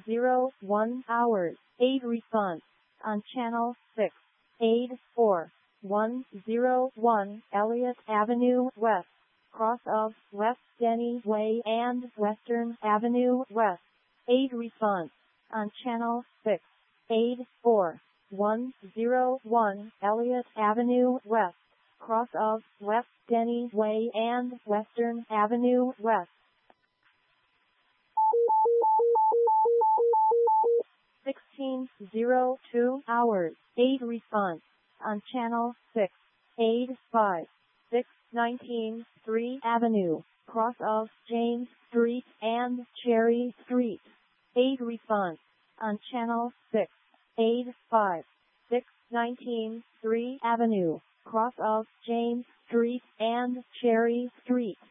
1:01 hours. Aid response on channel 6. Aid 4101 Elliott Avenue West, cross of West Denny Way and Western Avenue West. Aid response on channel 6. Aid 4101 Elliott Avenue West, cross of West Denny Way and Western Avenue West. 16:02 hours. Aid response on channel 6. Aid 5619 3 Avenue, cross of James Street and Cherry Street. Aid response on channel 6. Aid 5619 3 Avenue, cross of James Street and Cherry Street.